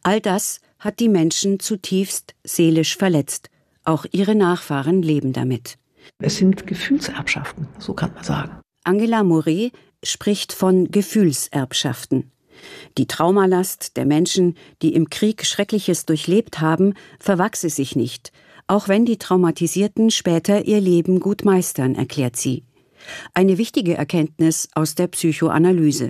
All das hat die Menschen zutiefst seelisch verletzt. Auch ihre Nachfahren leben damit. Es sind Gefühlserbschaften, so kann man sagen. Angela Moret spricht von Gefühlserbschaften. Die Traumalast der Menschen, die im Krieg Schreckliches durchlebt haben, verwachse sich nicht, auch wenn die Traumatisierten später ihr Leben gut meistern, erklärt sie. Eine wichtige Erkenntnis aus der Psychoanalyse.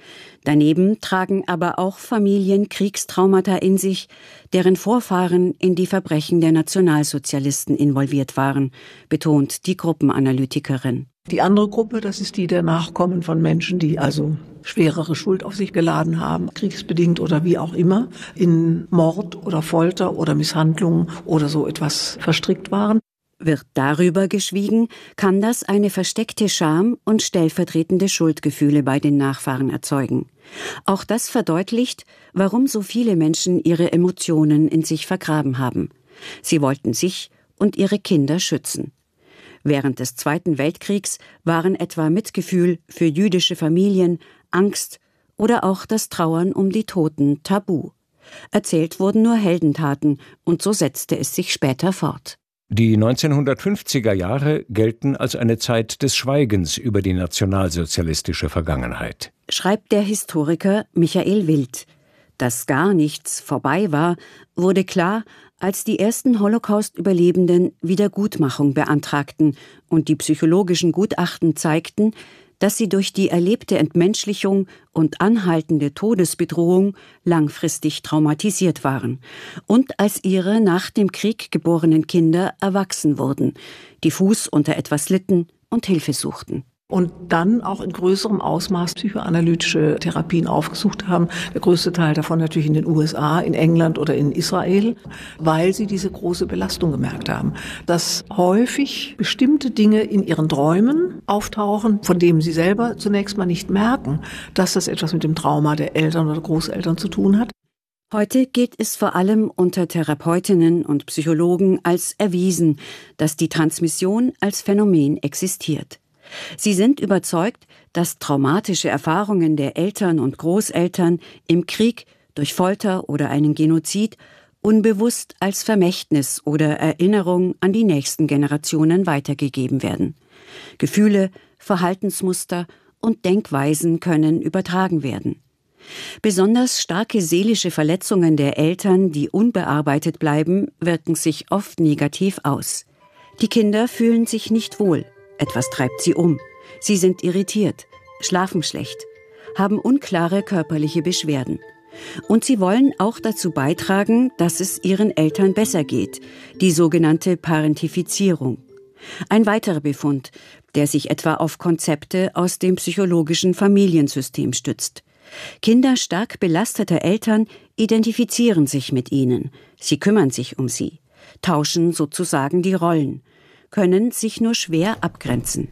Daneben tragen aber auch Familien Kriegstraumata in sich, deren Vorfahren in die Verbrechen der Nationalsozialisten involviert waren, betont die Gruppenanalytikerin. Die andere Gruppe, das ist die der Nachkommen von Menschen, die also schwerere Schuld auf sich geladen haben, kriegsbedingt oder wie auch immer, in Mord oder Folter oder Misshandlungen oder so etwas verstrickt waren. Wird darüber geschwiegen, kann das eine versteckte Scham und stellvertretende Schuldgefühle bei den Nachfahren erzeugen. Auch das verdeutlicht, warum so viele Menschen ihre Emotionen in sich vergraben haben. Sie wollten sich und ihre Kinder schützen. Während des Zweiten Weltkriegs waren etwa Mitgefühl für jüdische Familien, Angst oder auch das Trauern um die Toten tabu. Erzählt wurden nur Heldentaten und so setzte es sich später fort. Die 1950er Jahre gelten als eine Zeit des Schweigens über die nationalsozialistische Vergangenheit. Schreibt der Historiker Michael Wild. Dass gar nichts vorbei war, wurde klar, als die ersten Holocaust-Überlebenden Wiedergutmachung beantragten und die psychologischen Gutachten zeigten, dass sie durch die erlebte Entmenschlichung und anhaltende Todesbedrohung langfristig traumatisiert waren und als ihre nach dem Krieg geborenen Kinder erwachsen wurden, diffus unter etwas litten und Hilfe suchten. Und dann auch in größerem Ausmaß psychoanalytische Therapien aufgesucht haben. Der größte Teil davon natürlich in den USA, in England oder in Israel, weil sie diese große Belastung gemerkt haben. Dass häufig bestimmte Dinge in ihren Träumen auftauchen, von denen sie selber zunächst mal nicht merken, dass das etwas mit dem Trauma der Eltern oder Großeltern zu tun hat. Heute gilt es vor allem unter Therapeutinnen und Psychologen als erwiesen, dass die Transmission als Phänomen existiert. Sie sind überzeugt, dass traumatische Erfahrungen der Eltern und Großeltern im Krieg durch Folter oder einen Genozid unbewusst als Vermächtnis oder Erinnerung an die nächsten Generationen weitergegeben werden. Gefühle, Verhaltensmuster und Denkweisen können übertragen werden. Besonders starke seelische Verletzungen der Eltern, die unbearbeitet bleiben, wirken sich oft negativ aus. Die Kinder fühlen sich nicht wohl. Etwas treibt sie um. Sie sind irritiert, schlafen schlecht, haben unklare körperliche Beschwerden. Und sie wollen auch dazu beitragen, dass es ihren Eltern besser geht, die sogenannte Parentifizierung. Ein weiterer Befund, der sich etwa auf Konzepte aus dem psychologischen Familiensystem stützt. Kinder stark belasteter Eltern identifizieren sich mit ihnen. Sie kümmern sich um sie, tauschen sozusagen die Rollen, können sich nur schwer abgrenzen.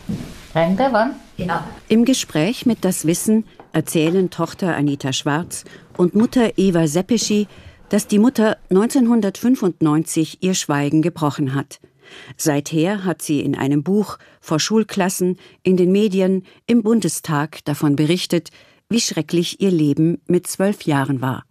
Ja. Im Gespräch mit Das Wissen erzählen Tochter Anita Schwarz und Mutter Eva Seppeschi, dass die Mutter 1995 ihr Schweigen gebrochen hat. Seither hat sie in einem Buch, vor Schulklassen, in den Medien, im Bundestag davon berichtet, wie schrecklich ihr Leben mit 12 Jahren war.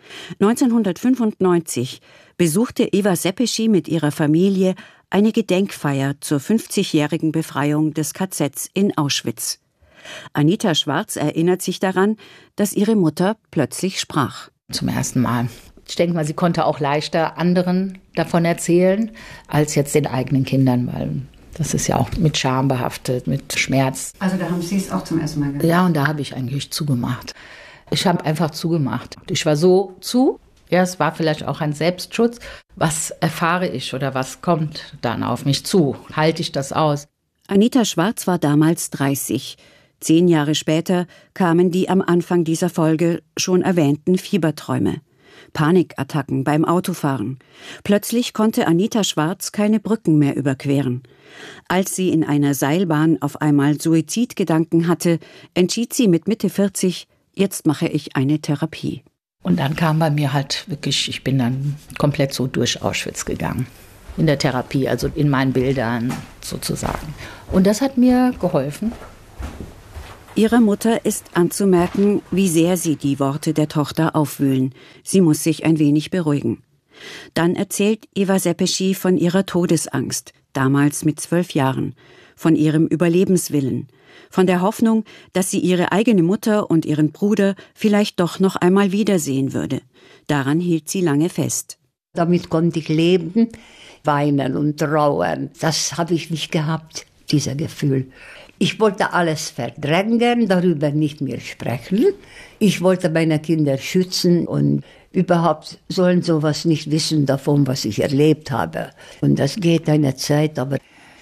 1995 besuchte Eva Seppeschi mit ihrer Familie eine Gedenkfeier zur 50-jährigen Befreiung des KZs in Auschwitz. Anita Schwarz erinnert sich daran, dass ihre Mutter plötzlich sprach. Zum ersten Mal. Ich denke mal, sie konnte auch leichter anderen davon erzählen, als jetzt den eigenen Kindern, weil das ist ja auch mit Scham behaftet, mit Schmerz. Also da haben Sie es auch zum ersten Mal gehört? Ja, und da habe ich eigentlich zugemacht. Ich habe einfach zugemacht. Ich war so zu. Ja, es war vielleicht auch ein Selbstschutz. Was erfahre ich oder was kommt dann auf mich zu? Halte ich das aus? Anita Schwarz war damals 30. 10 Jahre später kamen die am Anfang dieser Folge schon erwähnten Fieberträume. Panikattacken beim Autofahren. Plötzlich konnte Anita Schwarz keine Brücken mehr überqueren. Als sie in einer Seilbahn auf einmal Suizidgedanken hatte, entschied sie mit Mitte 40, jetzt mache ich eine Therapie. Und dann kam bei mir halt wirklich, ich bin dann komplett so durch Auschwitz gegangen. In der Therapie, also in meinen Bildern sozusagen. Und das hat mir geholfen. Ihrer Mutter ist anzumerken, wie sehr sie die Worte der Tochter aufwühlen. Sie muss sich ein wenig beruhigen. Dann erzählt Eva Sepeschi von ihrer Todesangst, damals mit 12 Jahren, von ihrem Überlebenswillen, von der Hoffnung, dass sie ihre eigene Mutter und ihren Bruder vielleicht doch noch einmal wiedersehen würde. Daran hielt sie lange fest. Damit konnte ich leben, weinen und trauern. Das habe ich nicht gehabt, dieser Gefühl. Ich wollte alles verdrängen, darüber nicht mehr sprechen. Ich wollte meine Kinder schützen und überhaupt sollen sowas nicht wissen davon, was ich erlebt habe. Und das geht eine Zeit, aber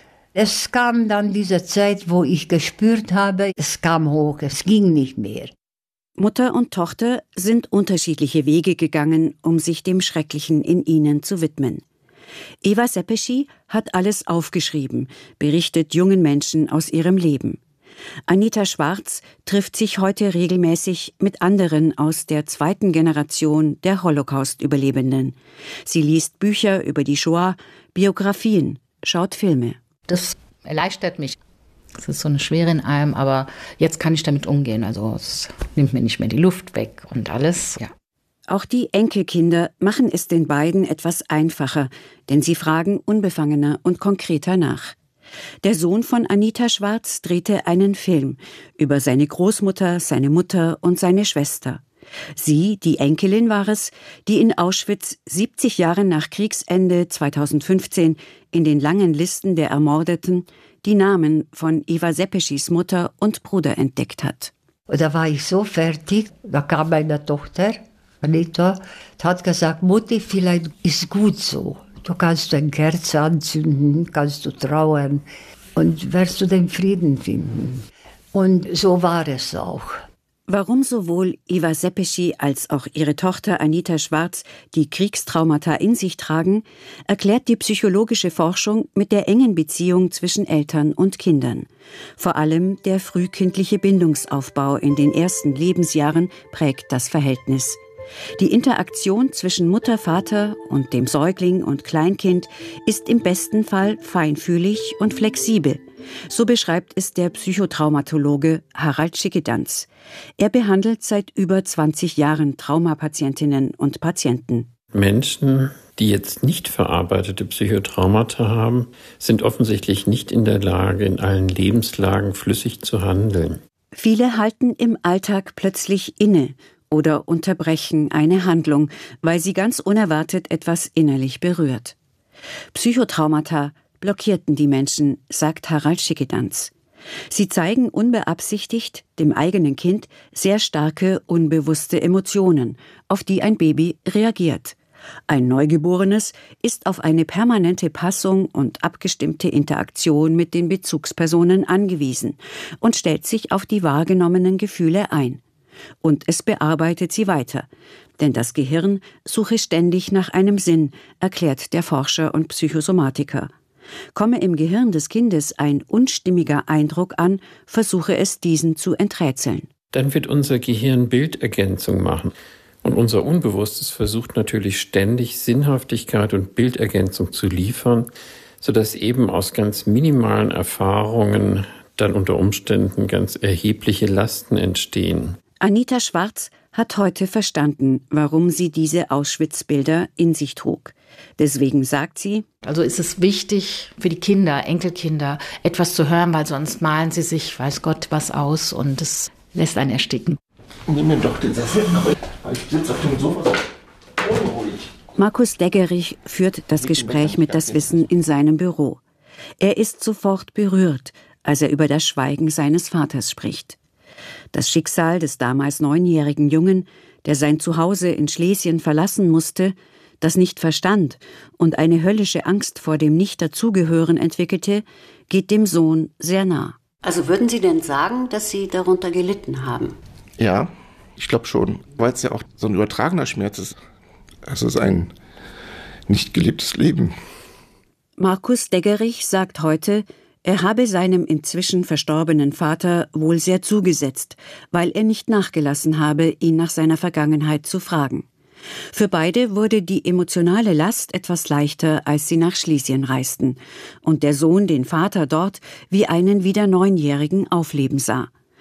es kam dann diese Zeit, wo ich gespürt habe, es kam hoch, es ging nicht mehr. Mutter und Tochter sind unterschiedliche Wege gegangen, um sich dem Schrecklichen in ihnen zu widmen. Eva Sepeschi hat alles aufgeschrieben, berichtet jungen Menschen aus ihrem Leben. Anita Schwarz trifft sich heute regelmäßig mit anderen aus der zweiten Generation der Holocaust-Überlebenden. Sie liest Bücher über die Shoah, Biografien, schaut Filme. Das erleichtert mich. Es ist so eine Schwere in allem, aber jetzt kann ich damit umgehen. Also es nimmt mir nicht mehr die Luft weg und alles, ja. Auch die Enkelkinder machen es den beiden etwas einfacher, denn sie fragen unbefangener und konkreter nach. Der Sohn von Anita Schwarz drehte einen Film über seine Großmutter, seine Mutter und seine Schwester. Sie, die Enkelin, war es, die in Auschwitz 70 Jahre nach Kriegsende 2015 in den langen Listen der Ermordeten die Namen von Eva Sepeschis Mutter und Bruder entdeckt hat. Da war ich so fertig, da kam meine Tochter, Anita, hat gesagt, Mutti, vielleicht ist gut so. Du kannst eine Kerze anzünden, kannst du trauern und wirst du den Frieden finden. Und so war es auch. Warum sowohl Eva Sepeschi als auch ihre Tochter Anita Schwarz die Kriegstraumata in sich tragen, erklärt die psychologische Forschung mit der engen Beziehung zwischen Eltern und Kindern. Vor allem der frühkindliche Bindungsaufbau in den ersten Lebensjahren prägt das Verhältnis. Die Interaktion zwischen Mutter, Vater und dem Säugling und Kleinkind ist im besten Fall feinfühlig und flexibel. So beschreibt es der Psychotraumatologe Harald Schickedanz. Er behandelt seit über 20 Jahren Traumapatientinnen und Patienten. Menschen, die jetzt nicht verarbeitete Psychotraumata haben, sind offensichtlich nicht in der Lage, in allen Lebenslagen flüssig zu handeln. Viele halten im Alltag plötzlich inne oder unterbrechen eine Handlung, weil sie ganz unerwartet etwas innerlich berührt. Psychotraumata blockierten die Menschen, sagt Harald Schickedanz. Sie zeigen unbeabsichtigt dem eigenen Kind sehr starke, unbewusste Emotionen, auf die ein Baby reagiert. Ein Neugeborenes ist auf eine permanente Passung und abgestimmte Interaktion mit den Bezugspersonen angewiesen und stellt sich auf die wahrgenommenen Gefühle ein. Und es bearbeitet sie weiter, denn das Gehirn suche ständig nach einem Sinn, erklärt der Forscher und Psychosomatiker. Komme im Gehirn des Kindes ein unstimmiger Eindruck an, versuche es, diesen zu enträtseln. Dann wird unser Gehirn Bildergänzung machen. Und unser Unbewusstes versucht natürlich ständig Sinnhaftigkeit und Bildergänzung zu liefern, sodass eben aus ganz minimalen Erfahrungen dann unter Umständen ganz erhebliche Lasten entstehen. Anita Schwarz hat heute verstanden, warum sie diese Auschwitz-Bilder in sich trug. Deswegen sagt sie: Also ist es wichtig für die Kinder, Enkelkinder, etwas zu hören, weil sonst malen sie sich, weiß Gott, was aus und es lässt einen ersticken. Nimm mir doch den Sessel, ich sitze auf dem Sofa so unruhig. Markus Deggerich führt das Gespräch mit das Wissen in seinem Büro. Er ist sofort berührt, als er über das Schweigen seines Vaters spricht. Das Schicksal des damals 9-jährigen Jungen, der sein Zuhause in Schlesien verlassen musste, das nicht verstand und eine höllische Angst vor dem Nicht-Dazugehören entwickelte, geht dem Sohn sehr nah. Also würden Sie denn sagen, dass Sie darunter gelitten haben? Ja, ich glaube schon, weil es ja auch so ein übertragener Schmerz ist. Es ist ein nicht gelebtes Leben. Markus Deggerich sagt heute, er habe seinem inzwischen verstorbenen Vater wohl sehr zugesetzt, weil er nicht nachgelassen habe, ihn nach seiner Vergangenheit zu fragen. Für beide wurde die emotionale Last etwas leichter, als sie nach Schlesien reisten und der Sohn den Vater dort wie einen wieder 9-Jährigen aufleben sah.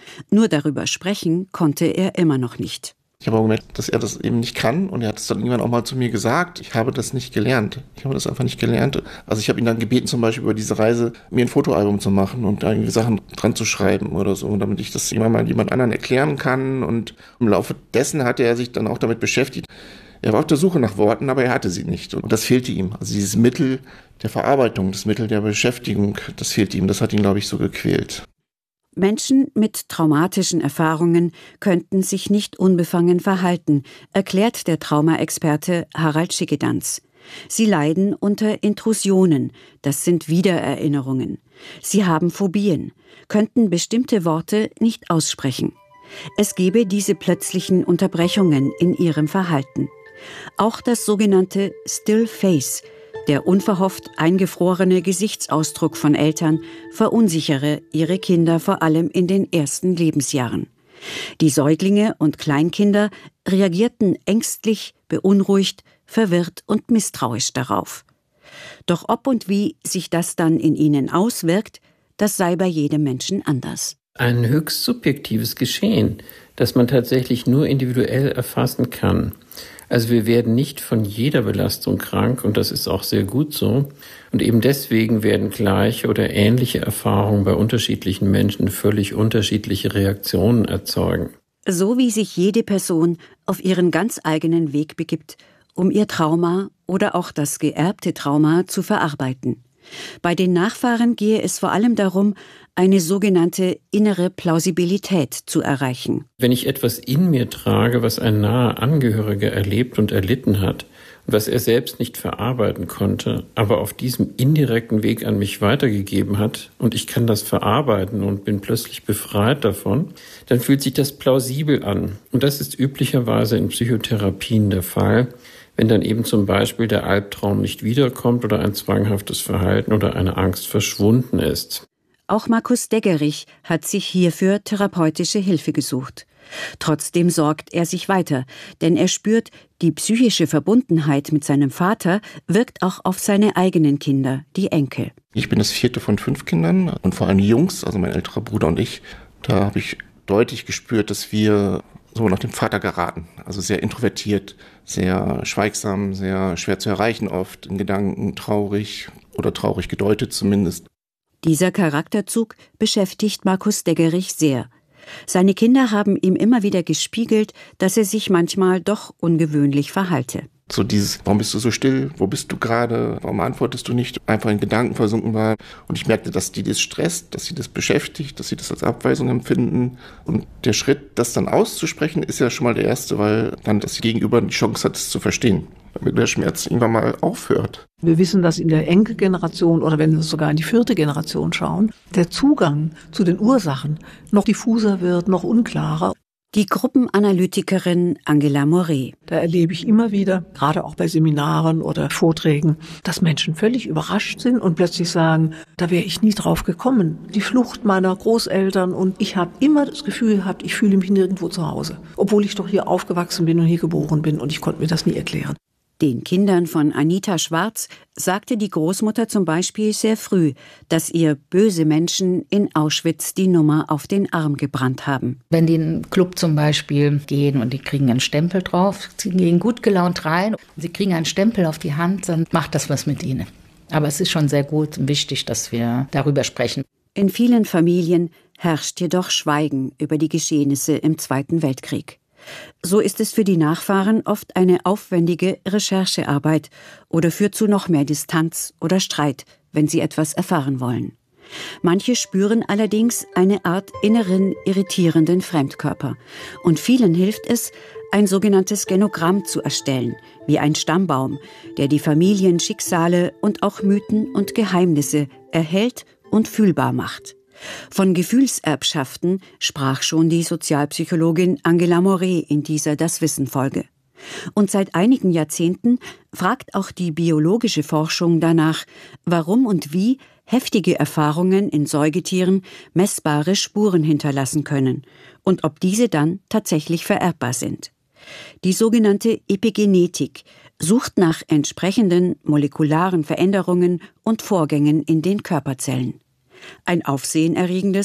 Nur darüber sprechen konnte er immer noch nicht. Ich habe auch gemerkt, dass er das eben nicht kann und er hat es dann irgendwann auch mal zu mir gesagt, ich habe das nicht gelernt. Ich habe das einfach nicht gelernt. Also ich habe ihn dann gebeten, zum Beispiel über diese Reise mir ein Fotoalbum zu machen und da irgendwie Sachen dran zu schreiben oder so, damit ich das immer mal jemand anderen erklären kann. Und im Laufe dessen hatte er sich dann auch damit beschäftigt. Er war auf der Suche nach Worten, aber er hatte sie nicht. Und das fehlte ihm. Also dieses Mittel der Verarbeitung, das Mittel der Beschäftigung, das fehlte ihm. Das hat ihn, glaube ich, so gequält. Menschen mit traumatischen Erfahrungen könnten sich nicht unbefangen verhalten, erklärt der Traumaexperte Harald Schickedanz. Sie leiden unter Intrusionen, das sind Wiedererinnerungen. Sie haben Phobien, könnten bestimmte Worte nicht aussprechen. Es gebe diese plötzlichen Unterbrechungen in ihrem Verhalten. Auch das sogenannte Still Face, der unverhofft eingefrorene Gesichtsausdruck von Eltern, verunsichere ihre Kinder vor allem in den ersten Lebensjahren. Die Säuglinge und Kleinkinder reagierten ängstlich, beunruhigt, verwirrt und misstrauisch darauf. Doch ob und wie sich das dann in ihnen auswirkt, das sei bei jedem Menschen anders. Ein höchst subjektives Geschehen, das man tatsächlich nur individuell erfassen kann. Also wir werden nicht von jeder Belastung krank und das ist auch sehr gut so. Und eben deswegen werden gleiche oder ähnliche Erfahrungen bei unterschiedlichen Menschen völlig unterschiedliche Reaktionen erzeugen. So wie sich jede Person auf ihren ganz eigenen Weg begibt, um ihr Trauma oder auch das geerbte Trauma zu verarbeiten. Bei den Nachfahren gehe es vor allem darum, eine sogenannte innere Plausibilität zu erreichen. Wenn ich etwas in mir trage, was ein naher Angehöriger erlebt und erlitten hat und was er selbst nicht verarbeiten konnte, aber auf diesem indirekten Weg an mich weitergegeben hat und ich kann das verarbeiten und bin plötzlich befreit davon, dann fühlt sich das plausibel an. Und das ist üblicherweise in Psychotherapien der Fall, wenn dann eben zum Beispiel der Albtraum nicht wiederkommt oder ein zwanghaftes Verhalten oder eine Angst verschwunden ist. Auch Markus Deggerich hat sich hierfür therapeutische Hilfe gesucht. Trotzdem sorgt er sich weiter, denn er spürt, die psychische Verbundenheit mit seinem Vater wirkt auch auf seine eigenen Kinder, die Enkel. Ich bin das 4. von 5 Kindern und vor allem Jungs, also mein älterer Bruder und ich, da habe ich deutlich gespürt, dass wir so nach dem Vater geraten. Also sehr introvertiert, sehr schweigsam, sehr schwer zu erreichen oft, in Gedanken traurig oder traurig gedeutet zumindest. Dieser Charakterzug beschäftigt Markus Deggerich sehr. Seine Kinder haben ihm immer wieder gespiegelt, dass er sich manchmal doch ungewöhnlich verhalte. So dieses, warum bist du so still, wo bist du gerade, warum antwortest du nicht, einfach in Gedanken versunken war. Und ich merkte, dass die das stresst, dass sie das beschäftigt, dass sie das als Abweisung empfinden. Und der Schritt, das dann auszusprechen, ist ja schon mal der erste, weil dann das Gegenüber die Chance hat, es zu verstehen. Damit der Schmerz irgendwann mal aufhört. Wir wissen, dass in der Enkelgeneration oder wenn wir sogar in die 4. Generation schauen, der Zugang zu den Ursachen noch diffuser wird, noch unklarer. Die Gruppenanalytikerin Angela Moret. Da erlebe ich immer wieder, gerade auch bei Seminaren oder Vorträgen, dass Menschen völlig überrascht sind und plötzlich sagen, da wäre ich nie drauf gekommen. Die Flucht meiner Großeltern und ich habe immer das Gefühl gehabt, ich fühle mich nirgendwo zu Hause. Obwohl ich doch hier aufgewachsen bin und hier geboren bin und ich konnte mir das nie erklären. Den Kindern von Anita Schwarz sagte die Großmutter zum Beispiel sehr früh, dass ihr böse Menschen in Auschwitz die Nummer auf den Arm gebrannt haben. Wenn die in einen Club zum Beispiel gehen und die kriegen einen Stempel drauf, sie gehen gut gelaunt rein, sie kriegen einen Stempel auf die Hand, dann macht das was mit ihnen. Aber es ist schon sehr gut und wichtig, dass wir darüber sprechen. In vielen Familien herrscht jedoch Schweigen über die Geschehnisse im Zweiten Weltkrieg. So ist es für die Nachfahren oft eine aufwendige Recherchearbeit oder führt zu noch mehr Distanz oder Streit, wenn sie etwas erfahren wollen. Manche spüren allerdings eine Art inneren, irritierenden Fremdkörper. Und vielen hilft es, ein sogenanntes Genogramm zu erstellen, wie ein Stammbaum, der die Familienschicksale und auch Mythen und Geheimnisse erhält und fühlbar macht. Von Gefühlserbschaften sprach schon die Sozialpsychologin Angela Moret in dieser Das Wissen-Folge. Und seit einigen Jahrzehnten fragt auch die biologische Forschung danach, warum und wie heftige Erfahrungen in Säugetieren messbare Spuren hinterlassen können und ob diese dann tatsächlich vererbbar sind. Die sogenannte Epigenetik sucht nach entsprechenden molekularen Veränderungen und Vorgängen in den Körperzellen. Ein aufsehenerregendes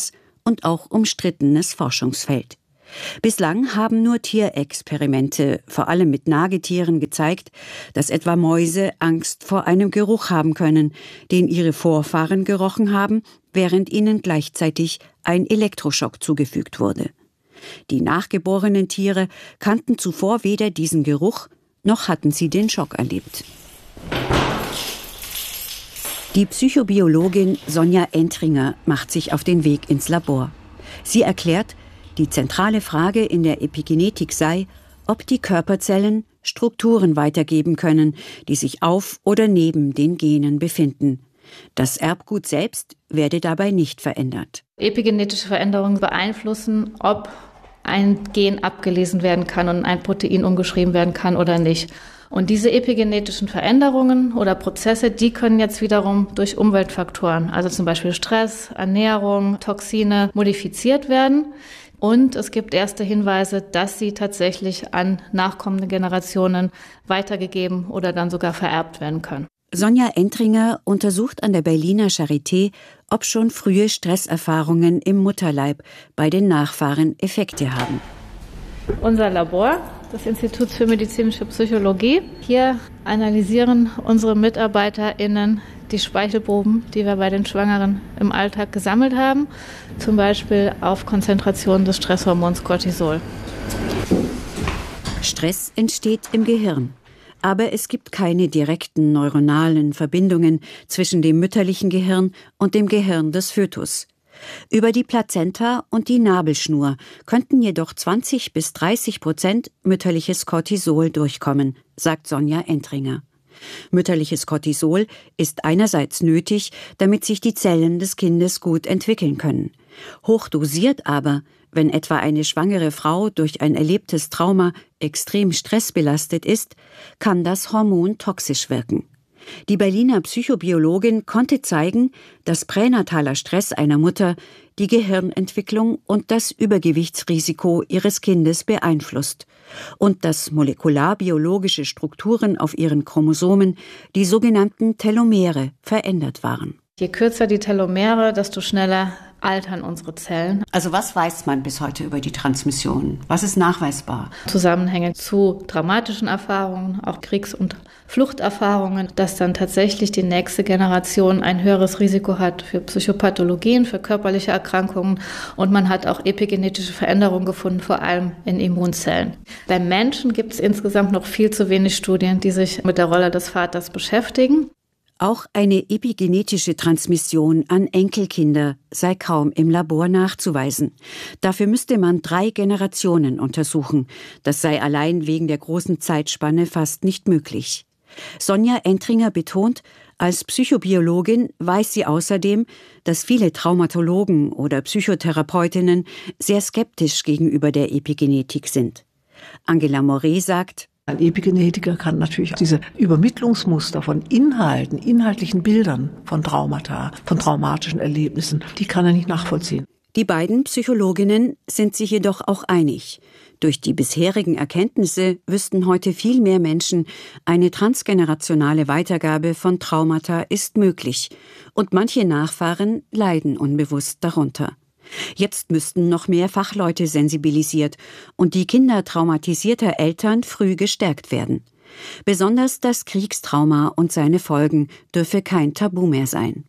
und auch umstrittenes Forschungsfeld. Bislang haben nur Tierexperimente, vor allem mit Nagetieren, gezeigt, dass etwa Mäuse Angst vor einem Geruch haben können, den ihre Vorfahren gerochen haben, während ihnen gleichzeitig ein Elektroschock zugefügt wurde. Die nachgeborenen Tiere kannten zuvor weder diesen Geruch, noch hatten sie den Schock erlebt. Die Psychobiologin Sonja Entringer macht sich auf den Weg ins Labor. Sie erklärt, die zentrale Frage in der Epigenetik sei, ob die Körperzellen Strukturen weitergeben können, die sich auf oder neben den Genen befinden. Das Erbgut selbst werde dabei nicht verändert. Epigenetische Veränderungen beeinflussen, ob ein Gen abgelesen werden kann und ein Protein umgeschrieben werden kann oder nicht. Und diese epigenetischen Veränderungen oder Prozesse, die können jetzt wiederum durch Umweltfaktoren, also zum Beispiel Stress, Ernährung, Toxine, modifiziert werden. Und es gibt erste Hinweise, dass sie tatsächlich an nachkommende Generationen weitergegeben oder dann sogar vererbt werden können. Sonja Entringer untersucht an der Berliner Charité, ob schon frühe Stresserfahrungen im Mutterleib bei den Nachfahren Effekte haben. Unser Labor des Instituts für medizinische Psychologie. Hier analysieren unsere MitarbeiterInnen die Speichelproben, die wir bei den Schwangeren im Alltag gesammelt haben, zum Beispiel auf Konzentration des Stresshormons Cortisol. Stress entsteht im Gehirn. Aber es gibt keine direkten neuronalen Verbindungen zwischen dem mütterlichen Gehirn und dem Gehirn des Fötus. Über die Plazenta und die Nabelschnur könnten jedoch 20-30% mütterliches Cortisol durchkommen, sagt Sonja Entringer. Mütterliches Cortisol ist einerseits nötig, damit sich die Zellen des Kindes gut entwickeln können. Hochdosiert aber, wenn etwa eine schwangere Frau durch ein erlebtes Trauma extrem stressbelastet ist, kann das Hormon toxisch wirken. Die Berliner Psychobiologin konnte zeigen, dass pränataler Stress einer Mutter die Gehirnentwicklung und das Übergewichtsrisiko ihres Kindes beeinflusst und dass molekularbiologische Strukturen auf ihren Chromosomen, die sogenannten Telomere, verändert waren. Je kürzer die Telomere, desto schneller altern unsere Zellen. Also was weiß man bis heute über die Transmission? Was ist nachweisbar? Zusammenhänge zu traumatischen Erfahrungen, auch Kriegs- und Fluchterfahrungen, dass dann tatsächlich die nächste Generation ein höheres Risiko hat für Psychopathologien, für körperliche Erkrankungen und man hat auch epigenetische Veränderungen gefunden, vor allem in Immunzellen. Beim Menschen gibt es insgesamt noch viel zu wenig Studien, die sich mit der Rolle des Vaters beschäftigen. Auch eine epigenetische Transmission an Enkelkinder sei kaum im Labor nachzuweisen. Dafür müsste man 3 Generationen untersuchen. Das sei allein wegen der großen Zeitspanne fast nicht möglich. Sonja Entringer betont, als Psychobiologin weiß sie außerdem, dass viele Traumatologen oder Psychotherapeutinnen sehr skeptisch gegenüber der Epigenetik sind. Angela Moret sagt, ein Epigenetiker kann natürlich diese Übermittlungsmuster von Inhalten, inhaltlichen Bildern von Traumata, von traumatischen Erlebnissen, die kann er nicht nachvollziehen. Die beiden Psychologinnen sind sich jedoch auch einig. Durch die bisherigen Erkenntnisse wüssten heute viel mehr Menschen, eine transgenerationale Weitergabe von Traumata ist möglich und manche Nachfahren leiden unbewusst darunter. Jetzt müssten noch mehr Fachleute sensibilisiert und die Kinder traumatisierter Eltern früh gestärkt werden. Besonders das Kriegstrauma und seine Folgen dürfe kein Tabu mehr sein.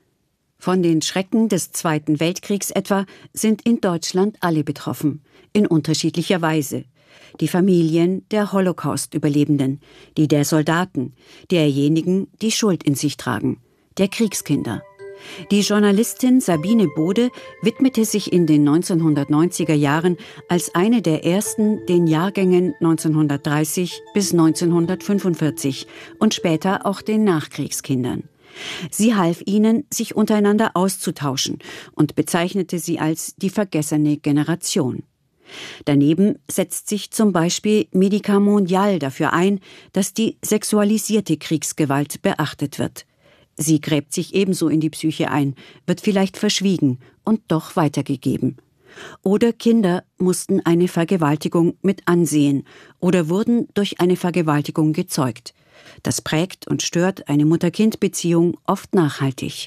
Von den Schrecken des Zweiten Weltkriegs etwa sind in Deutschland alle betroffen, in unterschiedlicher Weise. Die Familien der Holocaust-Überlebenden, die der Soldaten, derjenigen, die Schuld in sich tragen, der Kriegskinder. Die Journalistin Sabine Bode widmete sich in den 1990er Jahren als eine der ersten den Jahrgängen 1930 bis 1945 und später auch den Nachkriegskindern. Sie half ihnen, sich untereinander auszutauschen und bezeichnete sie als die vergessene Generation. Daneben setzt sich zum Beispiel Medica Mondial dafür ein, dass die sexualisierte Kriegsgewalt beachtet wird. Sie gräbt sich ebenso in die Psyche ein, wird vielleicht verschwiegen und doch weitergegeben. Oder Kinder mussten eine Vergewaltigung mit ansehen oder wurden durch eine Vergewaltigung gezeugt. Das prägt und stört eine Mutter-Kind-Beziehung oft nachhaltig.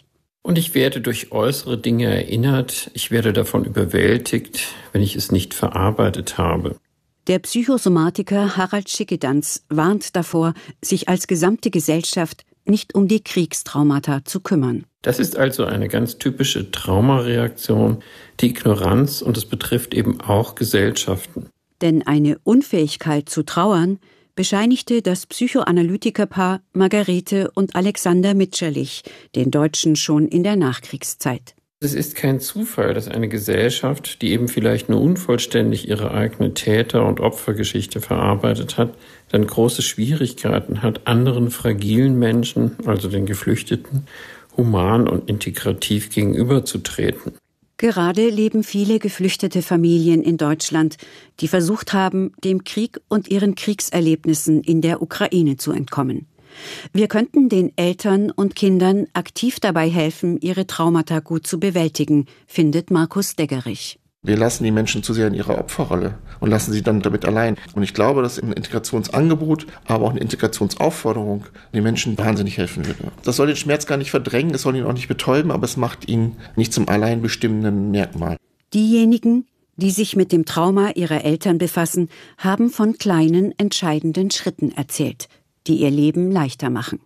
Und ich werde durch äußere Dinge erinnert, ich werde davon überwältigt, wenn ich es nicht verarbeitet habe. Der Psychosomatiker Harald Schickedanz warnt davor, sich als gesamte Gesellschaft nicht um die Kriegstraumata zu kümmern. Das ist also eine ganz typische Traumareaktion, die Ignoranz, und es betrifft eben auch Gesellschaften. Denn eine Unfähigkeit zu trauern bescheinigte das Psychoanalytikerpaar Margarete und Alexander Mitscherlich den Deutschen schon in der Nachkriegszeit. Es ist kein Zufall, dass eine Gesellschaft, die eben vielleicht nur unvollständig ihre eigene Täter- und Opfergeschichte verarbeitet hat, dann große Schwierigkeiten hat, anderen fragilen Menschen, also den Geflüchteten, human und integrativ gegenüberzutreten. Gerade leben viele geflüchtete Familien in Deutschland, die versucht haben, dem Krieg und ihren Kriegserlebnissen in der Ukraine zu entkommen. Wir könnten den Eltern und Kindern aktiv dabei helfen, ihre Traumata gut zu bewältigen, findet Markus Deggerich. Wir lassen die Menschen zu sehr in ihrer Opferrolle und lassen sie dann damit allein. Und ich glaube, dass ein Integrationsangebot, aber auch eine Integrationsaufforderung den Menschen wahnsinnig helfen würde. Das soll den Schmerz gar nicht verdrängen, es soll ihn auch nicht betäuben, aber es macht ihn nicht zum allein bestimmenden Merkmal. Diejenigen, die sich mit dem Trauma ihrer Eltern befassen, haben von kleinen, entscheidenden Schritten erzählt, die ihr Leben leichter machen.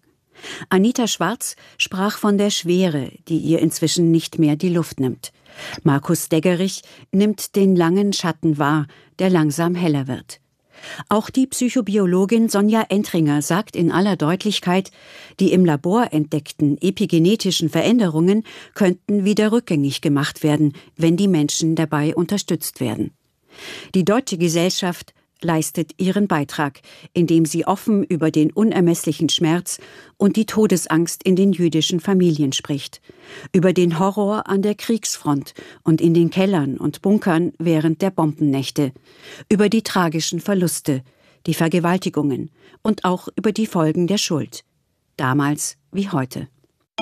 Anita Schwarz sprach von der Schwere, die ihr inzwischen nicht mehr die Luft nimmt. Markus Deggerich nimmt den langen Schatten wahr, der langsam heller wird. Auch die Psychobiologin Sonja Entringer sagt in aller Deutlichkeit, die im Labor entdeckten epigenetischen Veränderungen könnten wieder rückgängig gemacht werden, wenn die Menschen dabei unterstützt werden. Die deutsche Gesellschaft leistet ihren Beitrag, indem sie offen über den unermesslichen Schmerz und die Todesangst in den jüdischen Familien spricht, über den Horror an der Kriegsfront und in den Kellern und Bunkern während der Bombennächte, über die tragischen Verluste, die Vergewaltigungen und auch über die Folgen der Schuld, damals wie heute.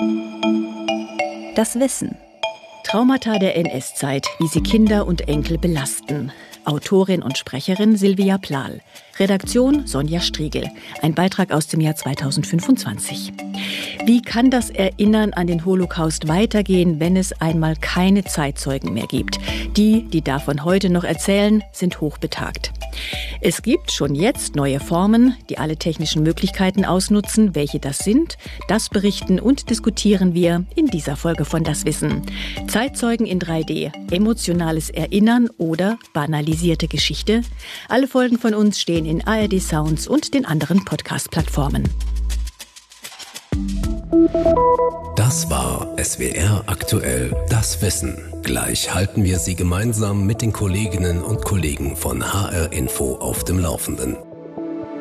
Das Wissen. Traumata der NS-Zeit, wie sie Kinder und Enkel belasten. Autorin und Sprecherin Silvia Plahl. Redaktion Sonja Striegel. Ein Beitrag aus dem Jahr 2025. Wie kann das Erinnern an den Holocaust weitergehen, wenn es einmal keine Zeitzeugen mehr gibt? Die davon heute noch erzählen, sind hochbetagt. Es gibt schon jetzt neue Formen, die alle technischen Möglichkeiten ausnutzen. Welche das sind, das berichten und diskutieren wir in dieser Folge von Das Wissen. Zeitzeugen in 3D, emotionales Erinnern oder banalisierte Geschichte. Alle Folgen von uns stehen in ARD Sounds und den anderen Podcast-Plattformen. Das war SWR aktuell Das Wissen. Gleich halten wir Sie gemeinsam mit den Kolleginnen und Kollegen von HR Info auf dem Laufenden.